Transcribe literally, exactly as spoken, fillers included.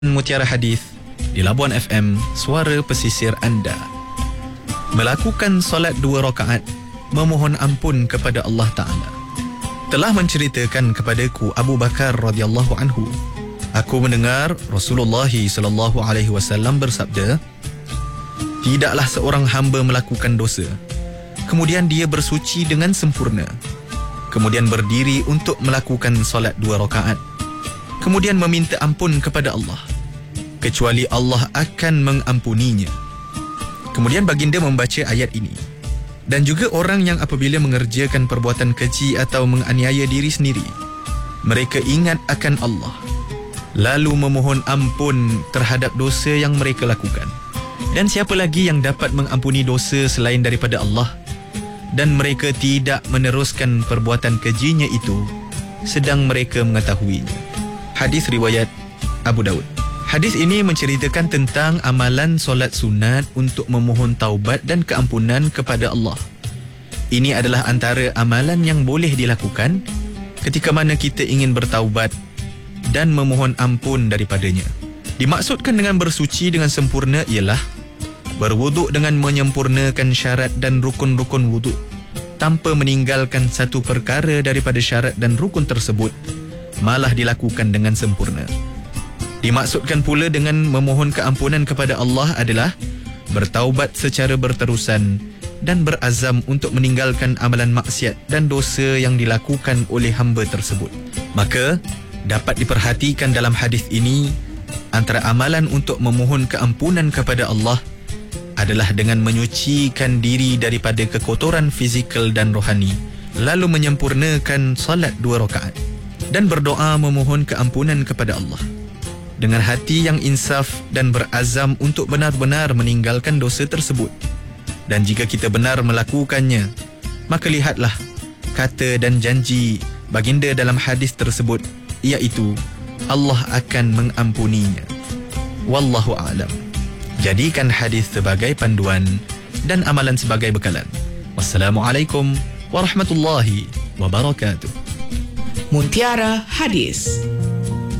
Mutiara Hadis di Labuan F M, suara pesisir anda. Melakukan solat dua rakaat, memohon ampun kepada Allah Ta'ala. Telah menceritakan kepadaku Abu Bakar radhiyallahu anhu, aku mendengar Rasulullah sallallahu alaihi wasallam bersabda, tidaklah seorang hamba melakukan dosa, kemudian dia bersuci dengan sempurna, kemudian berdiri untuk melakukan solat dua rakaat, kemudian meminta ampun kepada Allah, kecuali Allah akan mengampuninya. Kemudian baginda membaca ayat ini. Dan juga orang yang apabila mengerjakan perbuatan keji atau menganiaya diri sendiri, mereka ingat akan Allah, lalu memohon ampun terhadap dosa yang mereka lakukan. Dan siapa lagi yang dapat mengampuni dosa selain daripada Allah? Dan mereka tidak meneruskan perbuatan kejinya itu sedang mereka mengetahuinya. Hadis riwayat Abu Daud. Hadis ini menceritakan tentang amalan solat sunat untuk memohon taubat dan keampunan kepada Allah. Ini adalah antara amalan yang boleh dilakukan ketika mana kita ingin bertaubat dan memohon ampun daripadanya. Dimaksudkan dengan bersuci dengan sempurna ialah berwuduk dengan menyempurnakan syarat dan rukun-rukun wuduk tanpa meninggalkan satu perkara daripada syarat dan rukun tersebut, malah dilakukan dengan sempurna. Dimaksudkan pula dengan memohon keampunan kepada Allah adalah bertaubat secara berterusan dan berazam untuk meninggalkan amalan maksiat dan dosa yang dilakukan oleh hamba tersebut. Maka dapat diperhatikan dalam hadis ini, antara amalan untuk memohon keampunan kepada Allah adalah dengan menyucikan diri daripada kekotoran fizikal dan rohani, lalu menyempurnakan salat dua rakaat dan berdoa memohon keampunan kepada Allah dengan hati yang insaf dan berazam untuk benar-benar meninggalkan dosa tersebut. Dan jika kita benar melakukannya, maka lihatlah kata dan janji baginda dalam hadis tersebut, iaitu Allah akan mengampuninya. Wallahu a'lam. Jadikan hadis sebagai panduan dan amalan sebagai bekalan. Wassalamualaikum warahmatullahi wabarakatuh. Mutiara Hadis.